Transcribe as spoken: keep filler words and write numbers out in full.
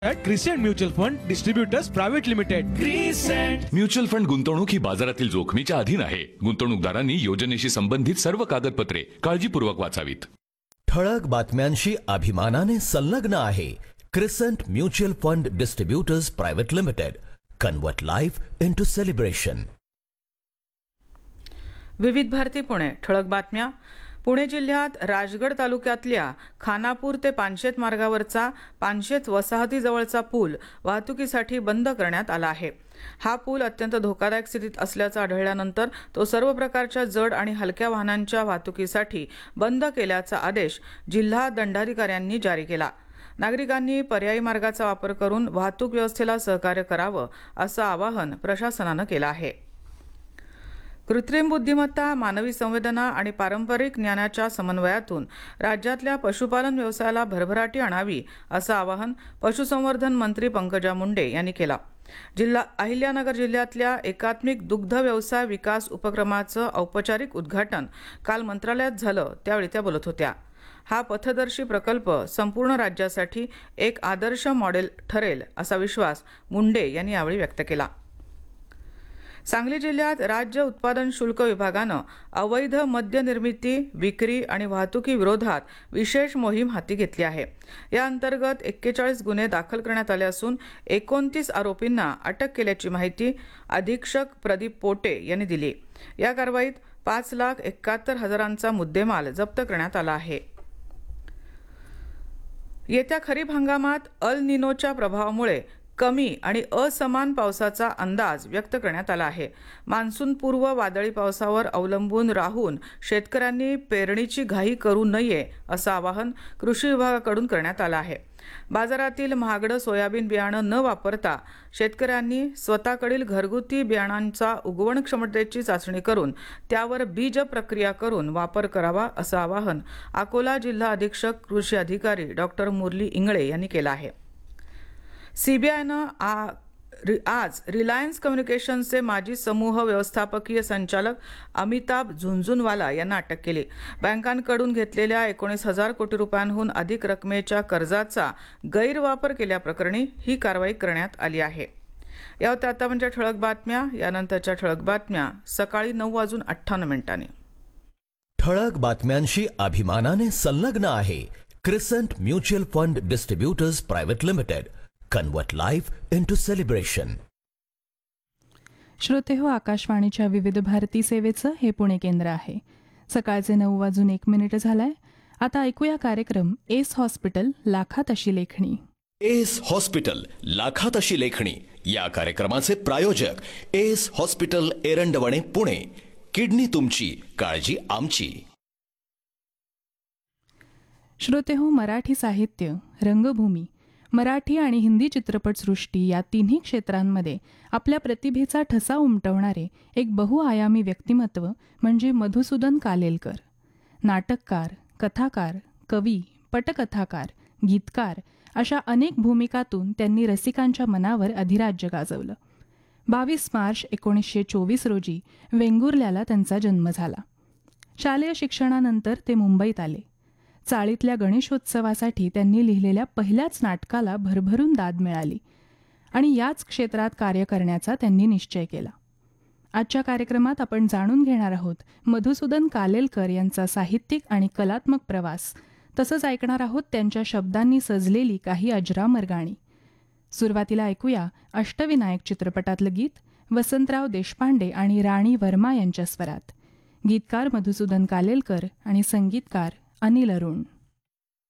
at Crescent Mutual Fund Distributors Private Limited. Crescent mutual fund गुंतवणूक ही बाजारातील जोखमीच्या अधीन आहे. गुंतवणूकदारांनी योजनेशी संबंधित सर्व कागदपत्रे काळजीपूर्वक वाचावीत. ठळक बातम्यांशी अभिमानाने संलग्न आहे crescent mutual fund distributors private limited. Convert life into celebration. विविध भारती पुणे. ठळक बातम्या. पुणे जिल्ह्यात राजगड तालुक्यातल्या खानापूर ते पानशेत मार्गावरचा पानशेत वसाहतीजवळचा पूल वाहतुकीसाठी बंद करण्यात आला आहे. हा पूल अत्यंत धोकादायक स्थितीत असल्याचं आढळल्यानंतर तो सर्व प्रकारच्या जड आणि हलक्या वाहनांच्या वाहतुकीसाठी बंद केल्याचा आदेश जिल्हा दंडाधिकाऱ्यांनी जारी केला. नागरिकांनी पर्यायी मार्गाचा वापर करून वाहतूक व्यवस्थेला सहकार्य करावं असं आवाहन प्रशासनानं केलं आहे. कृत्रिम बुद्धिमत्ता, मानवी संवेदना आणि पारंपरिक ज्ञानाच्या समन्वयातून राज्यातल्या पशुपालन व्यवसायाला भरभराटी आणावी असं आवाहन पशुसंवर्धन मंत्री पंकजा मुंडे यांनी केलं. जिल्हा अहिल्यानगर जिल्ह्यातल्या एकात्मिक दुग्ध व्यवसाय विकास उपक्रमाचं औपचारिक उद्घाटन काल मंत्रालयात झालं त्यावेळी त्या बोलत होत्या. हा पथदर्शी प्रकल्प संपूर्ण राज्यासाठी एक आदर्श मॉडेल ठरेल असा विश्वास मुंडे यांनी यावेळी व्यक्त केला. सांगली जिल्ह्यात राज्य उत्पादन शुल्क विभागानं अवैध मद्य निर्मिती, विक्री आणि वाहतुकी विरोधात विशेष मोहीम हाती घेतली आहे. या अंतर्गत एक्केचाळीस गुन्हे दाखल करण्यात आले असून एकोणतीस आरोपींना अटक केल्याची माहिती अधीक्षक प्रदीप पोटे यांनी दिली. या कारवाईत पाच लाख एकाहत्तर हजारांचा मुद्देमाल जप्त करण्यात आला आहे. येत्या खरीप हंगामात अल निनोच्या प्रभावामुळे कमी आणि असमान पावसाचा अंदाज व्यक्त करण्यात आला आहे. मान्सूनपूर्व वादळी पावसावर अवलंबून राहून शेतकऱ्यांनी पेरणीची घाई करू नये असं आवाहन कृषी विभागाकडून करण्यात आलं आहे. बाजारातील महागडं सोयाबीन बियाणं न वापरता शेतकऱ्यांनी स्वतःकडील घरगुती बियाणांचा उगवण क्षमतेची चाचणी करून त्यावर बीज प्रक्रिया करून वापर करावा असं आवाहन अकोला जिल्हा अधीक्षक कृषी अधिकारी डॉक्टर मुरली इंगळे यांनी केलं आहे. सीबीआयनं आज रिलायन्स कम्युनिकेशनचे माजी समूह व्यवस्थापकीय संचालक अमिताभ झुंझुनवाला यांना अटक केली. बँकांकडून घेतलेल्या एकोणीस हजार कोटी रुपयांहून अधिक रकमेच्या कर्जाचा गैरवापर केल्याप्रकरणी ही कारवाई करण्यात आली आहे. या होत्या आतापर्यंतच्या ठळक बातम्या. यानंतरच्या ठळक बातम्या सकाळी नऊ वाजून अठ्ठावन्न मिनिटांनी. ठळक बातम्यांशी अभिमानाने संलग्न आहे crescent mutual fund distributors private limited. Convert life into celebration. श्रोते हो, आकाशवाणीच्या विविध भारती सेवेचं हे पुणे केंद्र आहे. सकाळचे नऊ वाजून एक मिनिट झालाय. आता ऐकूया कार्यक्रम एस हॉस्पिटल लाखात अशी लेखणी. एस हॉस्पिटल लाखात अशी लेखणी या कार्यक्रमाचे प्रायोजक S hospital Erandwane Pune. Kidney तुमची, काळजी आमची. श्रोते हो, मराठी साहित्य, रंगभूमी, मराठी आणि हिंदी चित्रपटसृष्टी या तिन्ही क्षेत्रांमध्ये आपल्या प्रतिभेचा ठसा उमटवणारे एक बहुआयामी व्यक्तिमत्व म्हणजे मधुसूदन कालेलकर. नाटककार, कथाकार, कवी, पटकथाकार, गीतकार अशा अनेक भूमिकातून त्यांनी रसिकांच्या मनावर अधिराज्य गाजवलं. बावीस मार्च एकोणीसशे चोवीस रोजी वेंगुर्ल्याला त्यांचा जन्म झाला. शालेय शिक्षणानंतर ते मुंबईत आले. चाळीतल्या गणेशोत्सवासाठी त्यांनी लिहिलेल्या पहिल्याच नाटकाला भरभरून दाद मिळाली आणि याच क्षेत्रात कार्य करण्याचा त्यांनी निश्चय केला. आजच्या कार्यक्रमात आपण जाणून घेणार आहोत मधुसूदन कालेलकर यांचा साहित्यिक आणि कलात्मक प्रवास. तसंच ऐकणार आहोत त्यांच्या शब्दांनी सजलेली काही अजरामर गाणी. सुरुवातीला ऐकूया अष्टविनायक चित्रपटातलं गीत वसंतराव देशपांडे आणि राणी वर्मा यांच्या स्वरात. गीतकार मधुसूदन कालेलकर आणि संगीतकार अनिल अरुण.